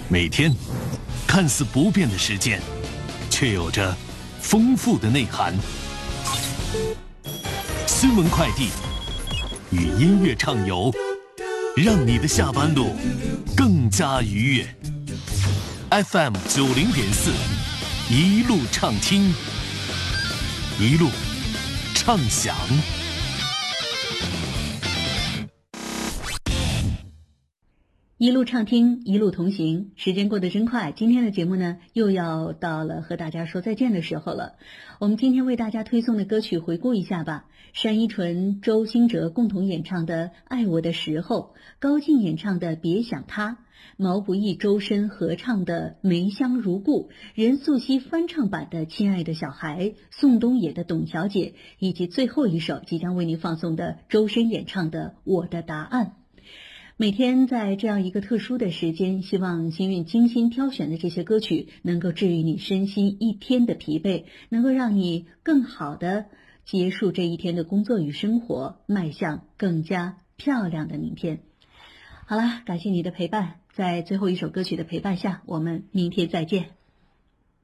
每天看似不变的时间，却有着丰富的内涵。新闻快递与音乐畅游，让你的下班路更加愉悦。FM90.4，一路畅听，一路畅享。 一路畅听，一路同行，时间过得真快。今天的节目呢，又要到了和大家说再见的时候了。我们今天为大家推送的歌曲，回顾一下吧。单依纯、周兴哲共同演唱的《爱我的时候》，高进演唱的《别想他》，毛不易、周深合唱的《梅香如故》，任素汐翻唱版的《亲爱的小孩》，宋冬野的《董小姐》，以及最后一首即将为您放送的周深演唱的《我的答案》。每天在这样一个特殊的时间，希望心韵精心挑选的这些歌曲能够治愈你身心一天的疲惫，能够让你更好的结束这一天的工作与生活，迈向更加漂亮的明天。好了，感谢你的陪伴，在最后一首歌曲的陪伴下，我们明天再见。